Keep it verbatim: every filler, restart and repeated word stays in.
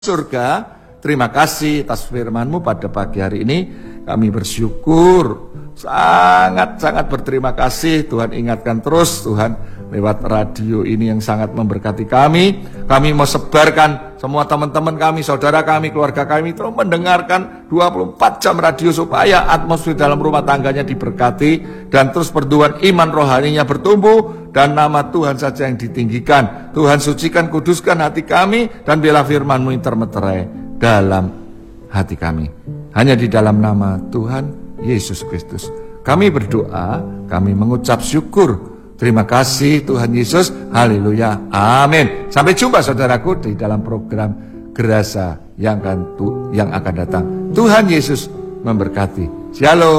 surga. Terima kasih atas firman-Mu pada pagi hari ini. Kami bersyukur, sangat-sangat berterima kasih. Tuhan ingatkan terus, Tuhan, lewat radio ini yang sangat memberkati kami. Kami mau sebarkan semua teman-teman kami, saudara kami, keluarga kami terus mendengarkan dua puluh empat jam radio supaya atmosfer dalam rumah tangganya diberkati dan terus pertumbuhan iman rohaninya bertumbuh dan nama Tuhan saja yang ditinggikan. Tuhan sucikan, kuduskan hati kami dan biarlah firman-Mu yang termeterai dalam hati kami. Hanya di dalam nama Tuhan Yesus Kristus kami berdoa, kami mengucap syukur. Terima kasih Tuhan Yesus. Haleluya. Amin. Sampai jumpa saudaraku di dalam program Gerasa yang akan yang akan datang. Tuhan Yesus memberkati. Shalom.